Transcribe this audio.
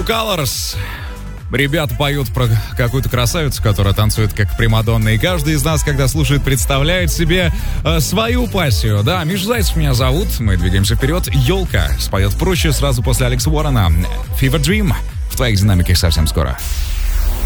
True Colors. Ребята поют про какую-то красавицу, которая танцует как примадонна. И каждый из нас, когда слушает, представляет себе свою пассию. Да, Миша Зайцев меня зовут. Мы двигаемся вперед. Ёлка споет проще сразу после Алекса Уоррена. Fever Dream в твоих динамиках совсем скоро.